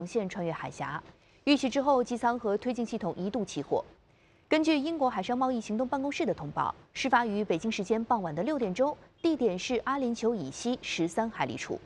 线穿越海峡，遇袭之后，机舱和推进系统一度起火。根据英国海上贸易行动办公室的通报，事发于北京时间傍晚的6点钟，地点是阿联酋以西13海里处。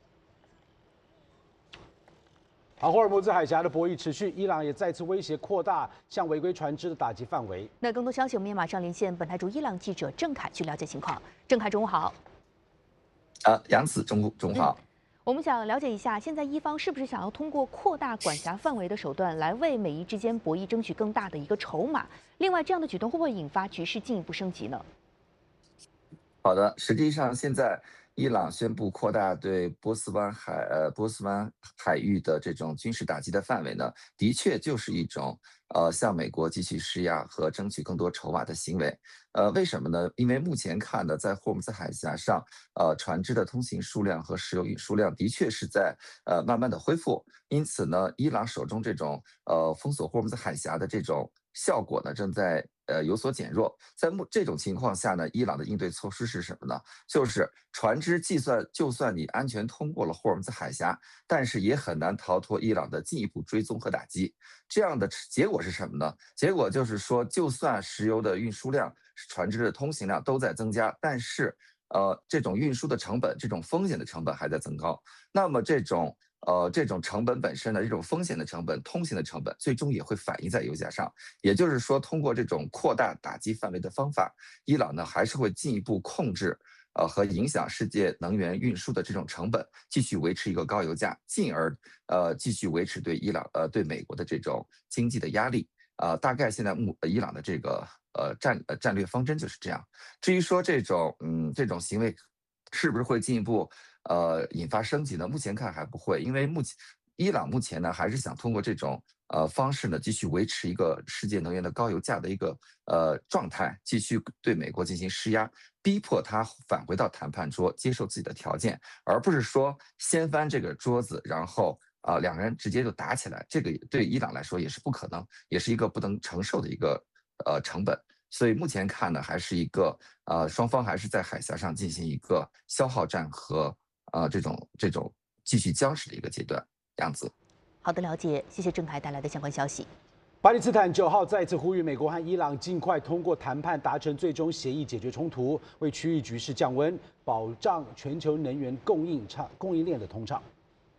霍尔木兹海峡的博弈持续，伊朗也再次威胁扩大向违规船只的打击范围。 那更多消息，我们也马上连线本台驻伊朗记者郑凯去了解情况。郑凯，中午好。 杨子，中午好。 我们想了解一下，现在伊方是不是想要通过扩大管辖范围的手段，来为美伊之间博弈争取更大的一个筹码？另外，这样的举动会不会引发局势进一步升级呢？ 好的，实际上现在。 伊朗宣布扩大对波斯湾海域的这种军事打击的范围呢，的确就是一种向美国继续施压和争取更多筹码的行为。为什么呢？因为目前看呢，在霍尔木兹海峡上，船只的通行数量和石油运输量的确是在慢慢的恢复。因此呢，伊朗手中这种封锁霍尔木兹海峡的这种效果呢，正在有所减弱。在这种情况下呢，伊朗的应对措施是什么呢？就是船只就算你安全通过了霍尔木兹海峡，但是也很难逃脱伊朗的进一步追踪和打击。这样的结果是什么呢？结果就是说，就算石油的运输量、船只的通行量都在增加，但是这种运输的成本、这种风险的成本还在增高。那么这种成本本身呢，这种风险的成本、通行的成本，最终也会反映在油价上。也就是说，通过这种扩大打击范围的方法，伊朗呢还是会进一步控制和影响世界能源运输的这种成本，继续维持一个高油价，进而继续维持对对美国的这种经济的压力。大概现在伊朗的这个战略方针就是这样。至于说这种行为是不是会进一步引发升级呢？目前看还不会，因为伊朗目前呢还是想通过这种方式呢继续维持一个世界能源的高油价的一个状态，继续对美国进行施压，逼迫他返回到谈判桌，接受自己的条件，而不是说掀翻这个桌子，然后两个人直接就打起来。这个对伊朗来说也是不可能，也是一个不能承受的一个成本。所以目前看呢，还是一个双方还是在海峡上进行一个消耗战和这种继续僵持的一个阶段样子。 好的，了解，谢谢郑凯带来的相关消息。 巴基斯坦9号再次呼吁美国和伊朗尽快通过谈判达成最终协议，解决冲突，为区域局势降温，保障全球能源供应链的通畅。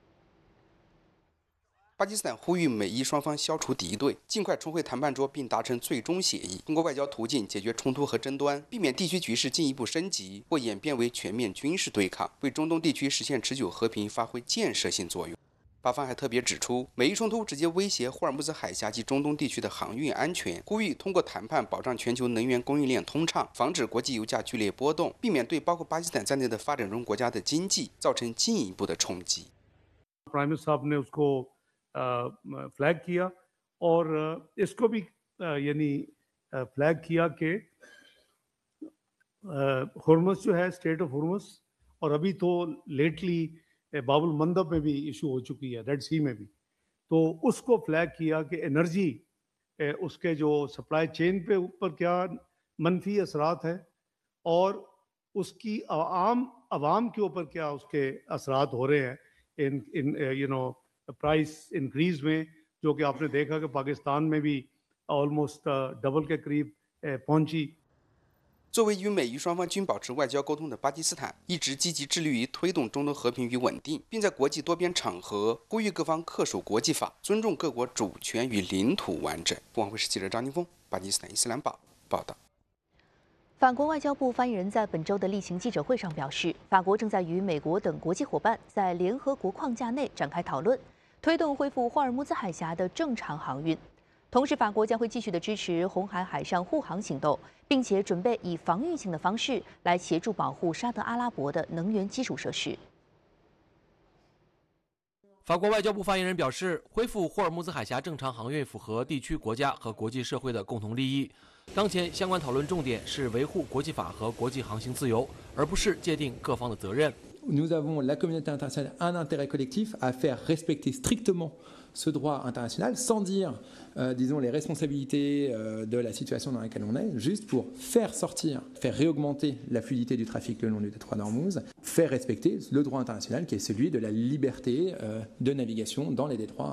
巴基斯坦呼吁美伊双方消除敌对，尽快重回谈判桌，并达成最终协议，通过外交途径解决冲突和争端，避免地区局势进一步升级或演变为全面军事对抗，为中东地区实现持久和平发挥建设性作用。巴方还特别指出，美伊冲突直接威胁霍尔木兹海峡及中东地区的航运安全，呼吁通过谈判保障全球能源供应链通畅，防止国际油价剧烈波动，避免对包括巴基斯坦在内的发展中国家的经济造成进一步的冲击。 फ्लैग किया और इसको भी यानी फ्लैग किया कि हुर्मुस जो है स्टेट ऑफ हुर्मुस और अभी तो लेटली बाबुल मंदब में भी इशू हो चुकी है, रेड सी में भी, तो उसको फ्लैग किया कि एनर्जी उसके जो सप्लाई चेन पे ऊपर क्या मनफी असरात है और उसकी आवाम के ऊपर क्या उसके असरात हो रहे हैं इन प्राइस इंक्रीज में, जो कि आपने देखा कि पाकिस्तान में भी ऑलमोस्ट डबल के करीब पहुंची। 作为与美伊双方均保持外交沟通的巴基斯坦，一直积极致力于推动中东和平与稳定，并在国际多边场合呼吁各方恪守国际法，尊重各国主权与领土完整。凤凰卫视记者张宁峰，巴基斯坦伊斯兰堡报道。 法国外交部发言人在本周的例行记者会上表示，法国正在与美国等国际伙伴在联合国框架内展开讨论，推动恢复霍尔木兹海峡的正常航运。同时，法国将会继续的支持红海海上护航行动，并且准备以防御性的方式来协助保护沙特阿拉伯的能源基础设施。 法国外交部发言人表示，恢复霍尔木兹海峡正常航运符合地区国家和国际社会的共同利益。当前相关讨论重点是维护国际法和国际航行自由，而不是界定各方的责任。 nous avons, la communauté internationale, un intérêt collectif à faire respecter strictement ce droit international, sans dire, disons, les responsabilités de la situation dans laquelle on est, juste pour faire sortir, faire réaugmenter la fluidité du trafic le long du détroit d'Ormuz, faire respecter le droit international qui est celui de la liberté de navigation dans les détroits.